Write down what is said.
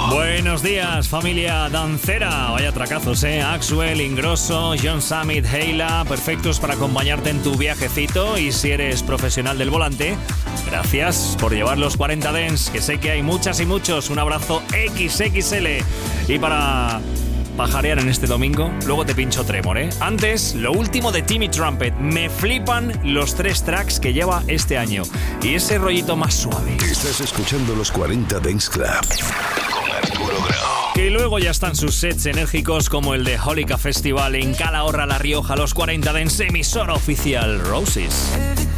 Buenos días, familia dancera. Vaya tracazos, Axwell, Ingrosso, John Summit, Heila, perfectos para acompañarte en tu viajecito. Y si eres profesional del volante, gracias por llevar los 40 Dance, que sé que hay muchas y muchos. Un abrazo XXL. Y para pajarear en este domingo, luego te pincho Tremor, Antes, lo último de Timmy Trumpet. Me flipan los 3 tracks que lleva este año. Y ese rollito más suave. Estás escuchando los 40 Dance Club con Arturo Grau. Que luego ya están sus sets enérgicos como el de Holica Festival en Calahorra, La Rioja, los 40 Dance, emisora oficial Roses.